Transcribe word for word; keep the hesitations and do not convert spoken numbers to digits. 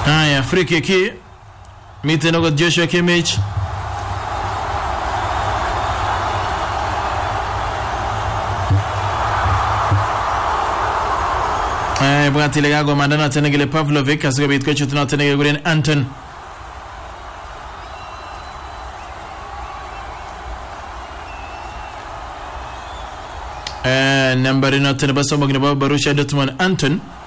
Haya, free kick miteno kwa Joshua Kimmich. Eh, bwati legago mandana tenegele Pavlovic asiko bitko chutuna tenegele gulen Anton. Eh, number ina teneba somo gina Borussia Dortmund Anton.